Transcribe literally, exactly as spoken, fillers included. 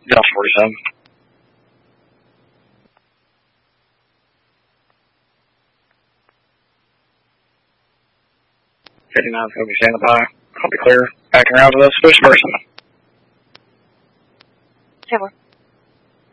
Delta forty-seven. fifty-nine is going to be standing by. I'll be clear. Backing around to those push person. ten four.